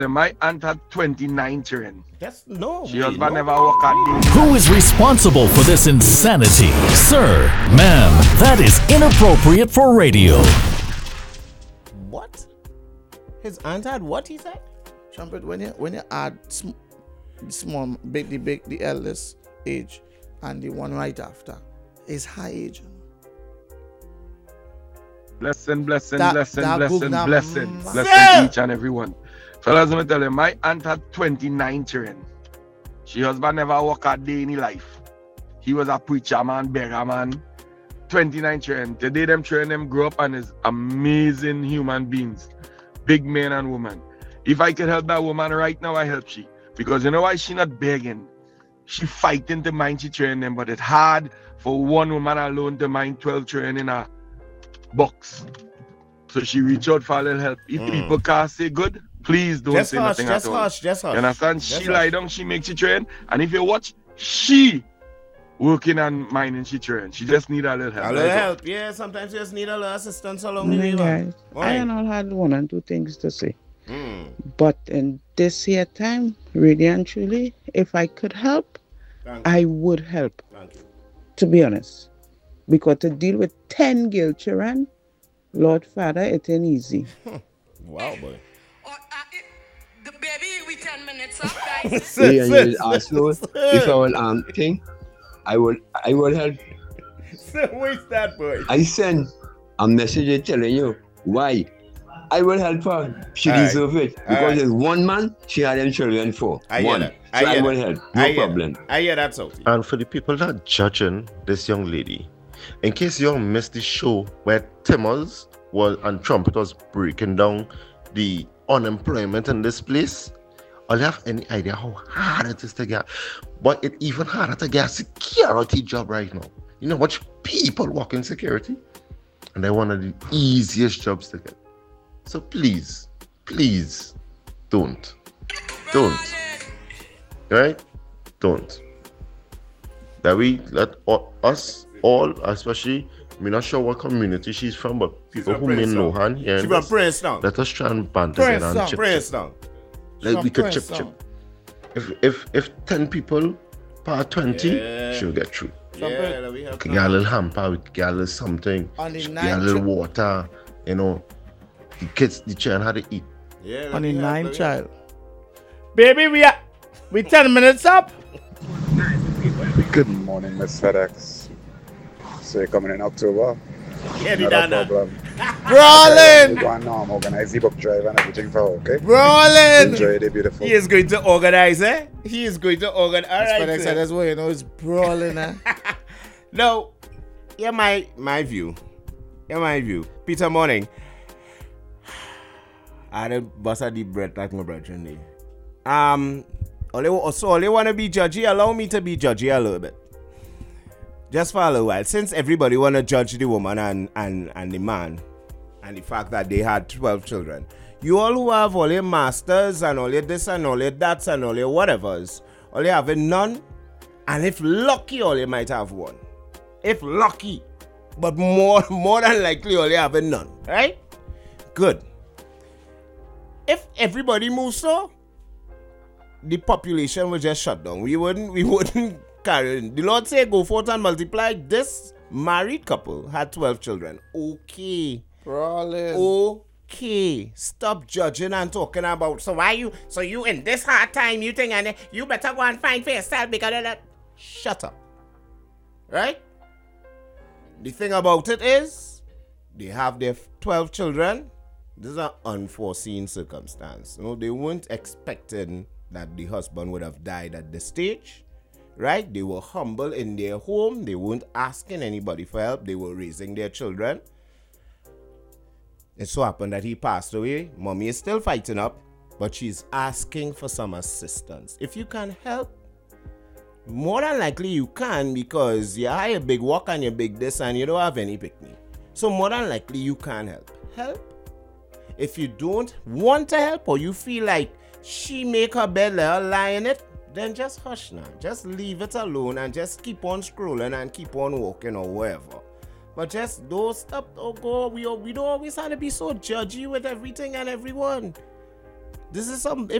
My aunt had 29 children. That's no. She husband never work a day. Who is responsible for this insanity? Sir, ma'am, that is inappropriate for radio. What? His aunt had what, he said? Trumpet, when you add the eldest age and the one right after is high age. Blessing That each and every one. Fellas, let me tell you, my aunt had 29 children. She husband never work a day in his life. He was a preacher man, beggar man. 29 children. Today them children them grow up and is amazing human beings. Big men and women. If I could help that woman right now, I help she. Because you know why she not begging? She fighting to mind she train them, but it's hard for one woman alone to mind 12 children in a box. So she reach out for a little help. If people can't say good, please don't say nothing at all. Just hush. You understand? She lie down, she makes she train. And if you watch, she working and minding she train. She just need a little help. A little help, yeah. Sometimes you just need a little assistance along the way. Guys, I only had one and two things to say. But in this year time, really and truly, if I could help, I would help. Thank you. To be honest. Because to deal with 10 girl children, Lord Father, it ain't easy. Wow, boy. The baby, we 10 minutes up, guys. Also, if I will thing, I will help. Where's that, boy? I send a message telling you why. I will help her. She deserves it. Because there's one man, she had them children for. I one. That. So I will help. No problem. I hear that, Sophie. And for the people that judging this young lady, in case you missed the show where Timmers and Trumpet was breaking down the unemployment in this place, all you have any idea how hard it is to get. But it's even harder to get a security job right now. You know what people work in security? And they're one of the easiest jobs to get. So please, don't. Right? Don't. That we let us all, especially, I'm not sure what community she's from, but people who may know her here. She's from Princeton. Let us try and band together and chip. Like we could chip. If 10 people per 20, she'll get through. Yeah, we have get a little hamper, we get a little something, get a little water, you know. The kids, the children had to eat. Yeah, On the 9th child. Baby, we 10 minutes up. Good morning, Miss FedEx. So you're coming in October? Yeah, Not a problem. Brawling! We're going to organize the book drive and everything for her, okay? Brawling! Enjoy it, beautiful. He is going to organize, eh? He is going to organize. All right, FedEx said that's what you know is brawling, eh? No. Yeah, my view. Peter Morning. I had a bust a deep breath like my brother. All they want to be judgy, allow me to be judgy a little bit. Just for a little while. Since everybody want to judge the woman and the man, and the fact that they had 12 children, you all who have all your masters and all your this and all your that and all your whatevers, all you have none, and if lucky, all you might have one. If lucky. But more than likely, all you have none. Right? Good. If everybody moves so, the population will just shut down. We wouldn't carry on. The Lord say go forth and multiply. This married couple had 12 children. Okay. Brawling. Okay. Stop judging and talking about so you in this hard time you think and you better go and find for yourself because of that. Shut up. Right? The thing about it is they have their 12 children. This is an unforeseen circumstance. You know, they weren't expecting that the husband would have died at this stage, right? They were humble in their home. They weren't asking anybody for help. They were raising their children. It so happened that he passed away. Mommy is still fighting up, but she's asking for some assistance. If you can help, more than likely you can because you have a big work and you big this and you don't have any picnic. So more than likely you can help. Help. If you don't want to help or you feel like she make her bed, let her lie in it, then just hush now. Just leave it alone and just keep on scrolling and keep on walking or whatever. But just don't stop or go. We don't always have to be so judgy with everything and everyone. This is some.